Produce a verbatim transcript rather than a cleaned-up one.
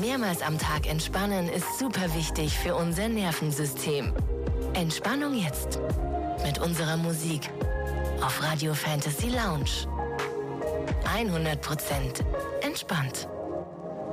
Mehrmals am Tag entspannen ist super wichtig für unser Nervensystem. Entspannung jetzt mit unserer Musik auf Radio Fantasy Lounge. hundert Prozent entspannt.